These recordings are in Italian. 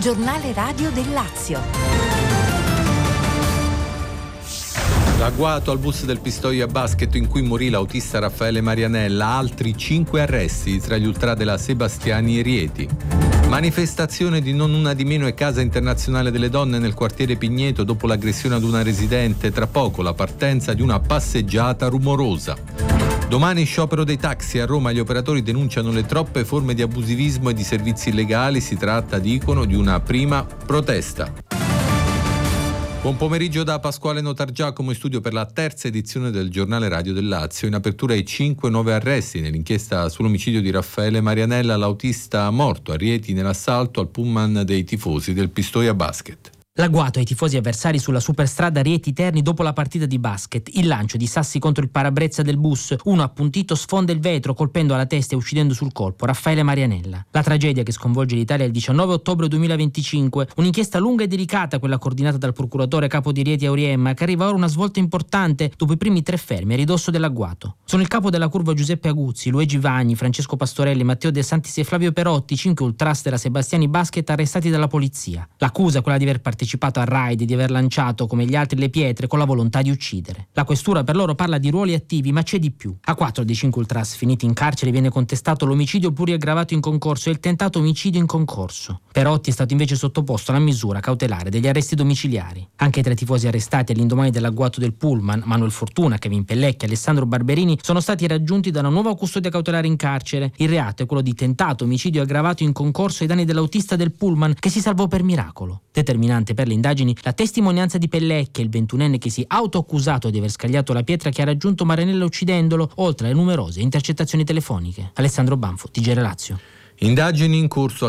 Giornale radio del Lazio. L'agguato al bus del Pistoia Basket in cui morì l'autista Raffaele Marianella, altri 5 arresti tra gli ultra della Sebastiani e Rieti. Manifestazione di Non Una di Meno e Casa Internazionale delle Donne nel quartiere Pigneto dopo l'aggressione ad una residente, tra poco la partenza di una passeggiata rumorosa. Domani sciopero dei taxi a Roma, gli operatori denunciano le troppe forme di abusivismo e di servizi illegali, si tratta, dicono, di una prima protesta. Buon pomeriggio da Pasquale Notargiacomo in studio per la terza edizione del Giornale Radio del Lazio. In apertura i 5 nuovi arresti nell'inchiesta sull'omicidio di Raffaele Marianella, l'autista morto a Rieti nell'assalto al pullman dei tifosi del Pistoia Basket. L'agguato ai tifosi avversari sulla superstrada Rieti Terni dopo la partita di basket, il lancio di sassi contro il parabrezza del bus, uno appuntito sfonda il vetro colpendo alla testa e uccidendo sul colpo Raffaele Marianella. La tragedia che sconvolge l'Italia il 19 ottobre 2025, un'inchiesta lunga e delicata, quella coordinata dal procuratore capo di Rieti Auriemma, che arriva ora una svolta importante dopo i primi 3 fermi a ridosso dell'agguato. Sono il capo della curva Giuseppe Aguzzi, Luigi Vagni, Francesco Pastorelli, Matteo De Santis e Flavio Perotti, 5 ultras della Sebastiani Basket arrestati dalla polizia. L'accusa è quella di aver partecipato al raid, di aver lanciato come gli altri le pietre con la volontà di uccidere. La questura per loro parla di ruoli attivi, ma c'è di più. A 4 dei 5 ultras finiti in carcere viene contestato l'omicidio pluriaggravato in concorso e il tentato omicidio in concorso. Perotti è stato invece sottoposto alla misura cautelare degli arresti domiciliari. Anche i 3 tifosi arrestati all'indomani dell'agguato del pullman, Manuel Fortuna, Kevin Pellecchi e Alessandro Barberini, sono stati raggiunti da una nuova custodia cautelare in carcere. Il reato è quello di tentato omicidio aggravato in concorso ai danni dell'autista del pullman che si salvò per miracolo. Determinante per le indagini la testimonianza di Pellecchi, il 21enne che si autoaccusato di aver scagliato la pietra che ha raggiunto Marianella uccidendolo, oltre alle numerose intercettazioni telefoniche. Alessandro Banfo, TG Lazio. Indagini in corso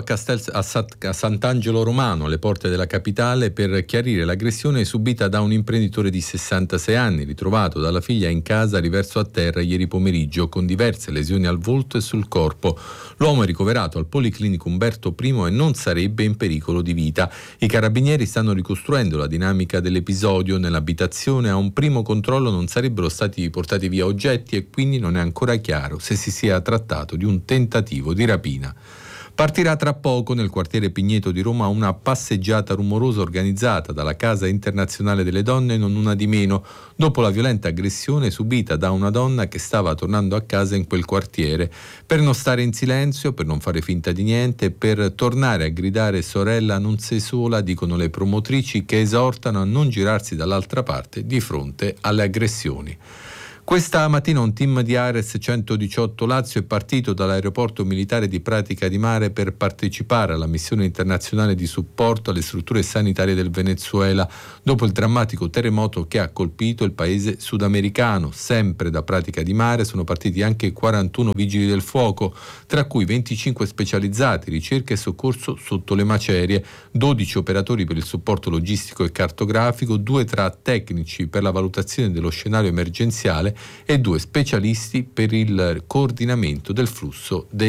a Sant'Angelo Romano, alle porte della capitale, per chiarire l'aggressione subita da un imprenditore di 66 anni, ritrovato dalla figlia in casa riverso a terra ieri pomeriggio con diverse lesioni al volto e sul corpo. L'uomo è ricoverato al Policlinico Umberto I e non sarebbe in pericolo di vita. I carabinieri stanno ricostruendo la dinamica dell'episodio. Nell'abitazione a un primo controllo non sarebbero stati portati via oggetti e quindi non è ancora chiaro se si sia trattato di un tentativo di rapina. Partirà tra poco nel quartiere Pigneto di Roma una passeggiata rumorosa organizzata dalla Casa Internazionale delle Donne Non Una di Meno, dopo la violenta aggressione subita da una donna che stava tornando a casa in quel quartiere. Per non stare in silenzio, per non fare finta di niente, per tornare a gridare sorella non sei sola, dicono le promotrici che esortano a non girarsi dall'altra parte di fronte alle aggressioni. Questa mattina un team di Ares 118 Lazio è partito dall'aeroporto militare di Pratica di Mare per partecipare alla missione internazionale di supporto alle strutture sanitarie del Venezuela dopo il drammatico terremoto che ha colpito il paese sudamericano. Sempre da Pratica di Mare sono partiti anche 41 vigili del fuoco, tra cui 25 specializzati, ricerca e soccorso sotto le macerie, 12 operatori per il supporto logistico e cartografico, 2 tra tecnici per la valutazione dello scenario emergenziale e 2 specialisti per il coordinamento del flusso dei